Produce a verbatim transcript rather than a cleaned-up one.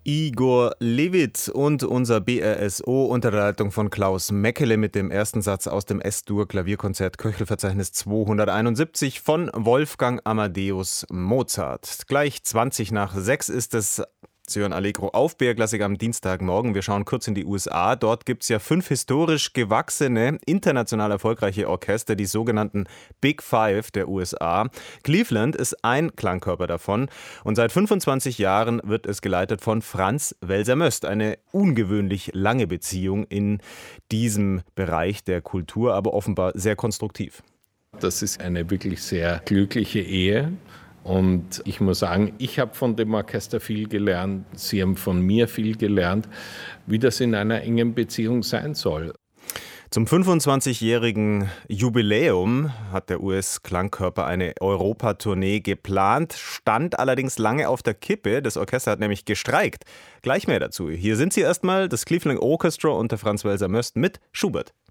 Igor Levit und unser B R S O unter der Leitung von Klaus Meckele mit dem ersten Satz aus dem S-Dur Klavierkonzert Köchelverzeichnis zweihunderteinundsiebzig von Wolfgang Amadeus Mozart. Gleich zwanzig nach sechs ist es. Sie hören Allegro auf B R-Klassik am Dienstagmorgen. Wir schauen kurz in die U S A. Dort gibt es ja fünf historisch gewachsene, international erfolgreiche Orchester, die sogenannten Big Five der U S A. Cleveland ist ein Klangkörper davon und seit fünfundzwanzig Jahren wird es geleitet von Franz Welser-Möst. Eine ungewöhnlich lange Beziehung in diesem Bereich der Kultur, aber offenbar sehr konstruktiv. Das ist eine wirklich sehr glückliche Ehe. Und ich muss sagen, ich habe von dem Orchester viel gelernt, sie haben von mir viel gelernt, wie das in einer engen Beziehung sein soll. Zum fünfundzwanzigjährigen Jubiläum hat der U S-Klangkörper eine Europatournee geplant, stand allerdings lange auf der Kippe. Das Orchester hat nämlich gestreikt. Gleich mehr dazu. Hier sind sie erstmal, das Cleveland Orchestra unter Franz Welser-Möst mit Schubert.